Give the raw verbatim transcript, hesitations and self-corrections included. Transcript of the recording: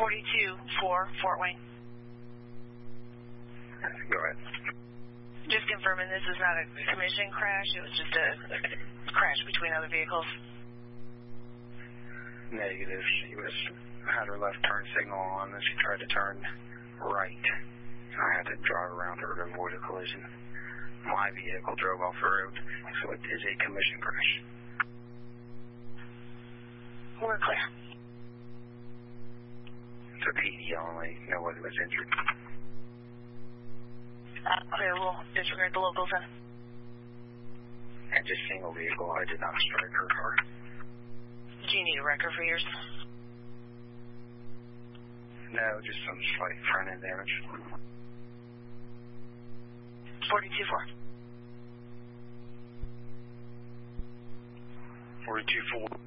forty-two four, Fort Wayne. Go ahead. Just confirming this is not a collision crash. It was just a crash between other vehicles. Negative. She was had her left turn signal on and she tried to turn right. I had to drive around her to avoid a collision. My vehicle drove off the road, so it is a collision crash. We're clear. It's a P D only. Nobody was injured. Uh, clear. We'll disregard the locals then. And just single vehicle. I did not strike her car. Do you need a record for yours? No, just some slight front end damage. forty-two four. forty-two four.